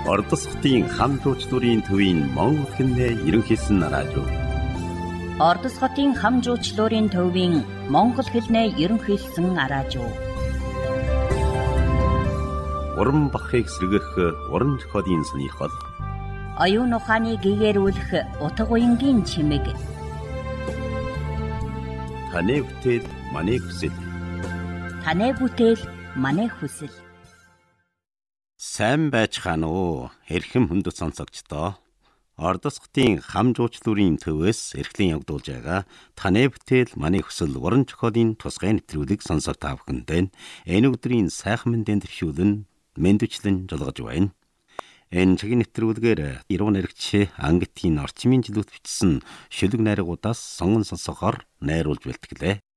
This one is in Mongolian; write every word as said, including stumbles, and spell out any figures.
Ордосхотын хам жуучлалын төвийн Монгол хэлний ерөнхийсэн радио. Ордосхотын хам жуучлалын төвийн Монгол хэлний ерөнхийсэн радио. Уран бахыг сэргэх уран зохиолын сонирхол. Оюун ухааны гэгэрүүлэх утга уянгийн чимэг. Таны бүтээл манай хүсэл. Таны бүтээл манай хүсэл. Сайн байцгаана уу? Хэрхэн хүндэт сонсогчдоо. Ордосхотын хам жуучлалын төвөөс эрхлэн явагдуулж байгаа таны бүтээл манай хүсэл уран зохиолын тусгай нэвтрүүлэг сонсог та бүхэндээ энэ өдрийн сайхан мэндийн төвшүүлэн мэндүчлэн жолгож байна. Энэ цагийн нэвтрүүлгээр Ирван Эрэгч ангитын орчмын жилүүд бичсэн шүлэг найргуудаас сонгон сонсохоор найруулж бэлтгэлээ.